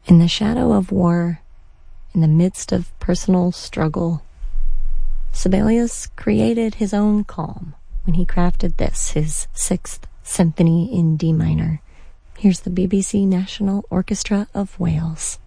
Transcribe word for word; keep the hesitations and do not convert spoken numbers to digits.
In the shadow of war, in the midst of personal struggle, Sibelius created his own calm when he crafted this, his Sixth Symphony in D minor. Here's the B B C National Orchestra of Wales.